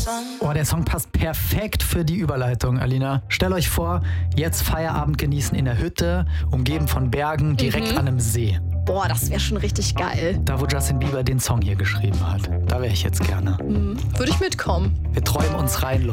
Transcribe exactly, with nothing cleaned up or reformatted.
Oh, der Song passt perfekt für die Überleitung, Alina. Stellt euch vor, jetzt Feierabend genießen in der Hütte, umgeben von Bergen, direkt Mhm. an einem See. Boah, das wäre schon richtig geil. Da, wo Justin Bieber den Song hier geschrieben hat. Da wäre ich jetzt gerne. Mhm. Würde ich mitkommen. Wir träumen uns rein,